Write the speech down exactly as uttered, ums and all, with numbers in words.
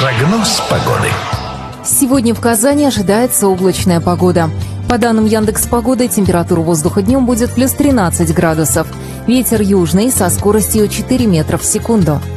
Прогноз погоды. Сегодня в Казани ожидается облачная погода. По данным Яндекс.Погоды, температура воздуха днем будет плюс тринадцать градусов. Ветер южный со скоростью четыре метра в секунду.